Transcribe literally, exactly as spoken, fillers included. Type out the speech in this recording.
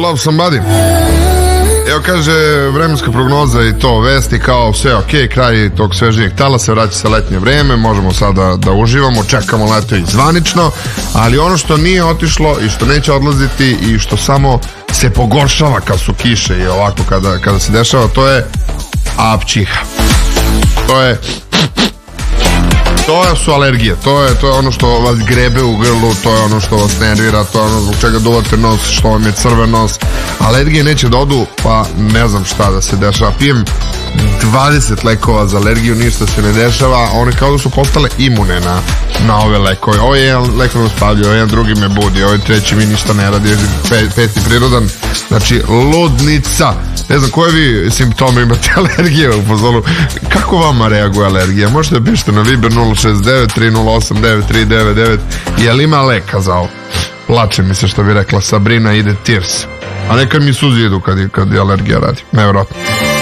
Love Somebody. Evo kaže vremenska prognoza i to vesti kao sve ok, kraj tog svežnijeg talasa, vraća se letnje vreme, možemo sada da uživamo, čekamo leto i zvanično, ali ono što nije otišlo i što neće odlaziti i što samo se pogoršava kad su kiše i ovako kada, kada se dešava, to je apčiha. To je To su alergije, to je, to je ono što vas grebe u grlu, to je ono što vas nervira, to je ono zbog čega duvate nos, što vam je crven nos. Alergije neće da odu, pa ne znam šta da se dešava. Pijem dvadeset lekova za alergiju, ništa se ne dešava, one kao da su postale imune na, na ove lekove. Ovo je jedan lek me uspavlja, ovo jedan drugi me budi, ovaj treći mi ništa ne radi, pe, peti prirodan, znači ludnica. Ne znam, koje vi simptome imate alergije u fazonu? Kako vama reaguje alergija? Možete da pišete na Viber nula šest devet tri nula osam devet tri devet devet. Je li ima leka za ovo? Plače mi se, što bi rekla Sabrina, ide tears. A neka mi suzi idu kad, kad je alergija radi. Nevjerojatno.